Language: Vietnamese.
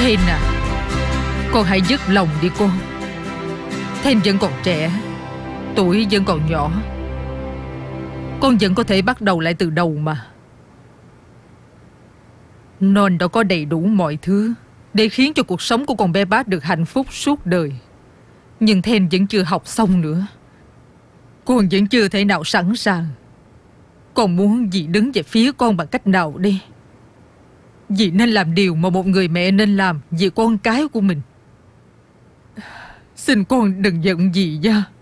Then à, con hãy dứt lòng đi con. Then vẫn còn trẻ, tuổi vẫn còn nhỏ. Con vẫn có thể bắt đầu lại từ đầu mà. Non đã có đầy đủ mọi thứ để khiến cho cuộc sống của con bé bác được hạnh phúc suốt đời. Nhưng Then vẫn chưa học xong nữa. Con vẫn chưa thể nào sẵn sàng. Con muốn dì đứng về phía con bằng cách nào đi? Dì nên làm điều mà một người mẹ nên làm vì con cái của mình. Xin con đừng giận dì nha.